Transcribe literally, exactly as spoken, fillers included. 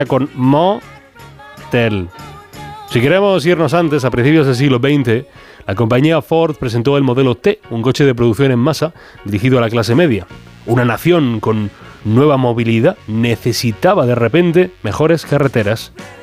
con Motel. Si queremos irnos antes, a principios del siglo veinte, la compañía Ford presentó el modelo T, un coche de producción en masa dirigido a la clase media. Una nación con nueva movilidad necesitaba de repente mejores carreteras.